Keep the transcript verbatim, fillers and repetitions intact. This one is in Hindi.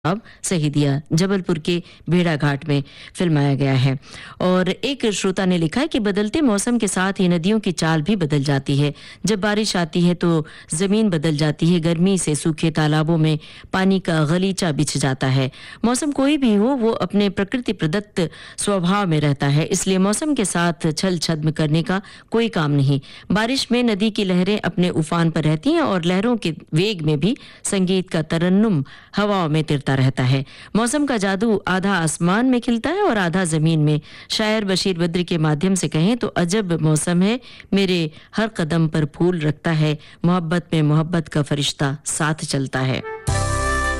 जवाब सही दिया। जबलपुर के भेड़ा घाट में फिल्माया गया है। और एक श्रोता ने लिखा है कि बदलते मौसम के साथ ही नदियों की चाल भी बदल जाती है। जब बारिश आती है तो जमीन बदल जाती है। गर्मी से सूखे तालाबों में पानी का गलीचा बिछ जाता है। मौसम कोई भी हो, वो अपने प्रकृति प्रदत्त स्वभाव में रहता है, इसलिए मौसम के साथ छल छद्म करने का कोई काम नहीं। बारिश में नदी की लहरें अपने उफान पर रहती हैं और लहरों के वेग में भी संगीत का तरन्नुम हवाओं में तिरता रहता है। मौसम का जादू आधा आसमान में खिलता है और आधा जमीन में। शायर बशीर बद्र के माध्यम से कहें तो अजब मौसम है, मेरे हर कदम पर फूल रखता है, मोहब्बत में मोहब्बत का फरिश्ता साथ चलता है।